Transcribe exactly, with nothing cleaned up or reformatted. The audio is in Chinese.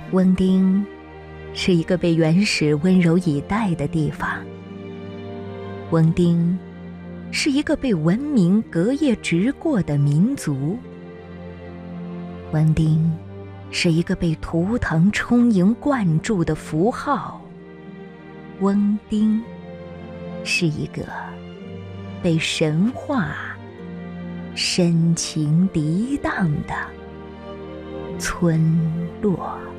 翁丁是一个被原始温柔以待的地方，翁丁是一个被文明隔夜直过的民族，翁丁是一个被图腾充盈灌注的符号，翁丁是一个被神话深情涤荡的村落。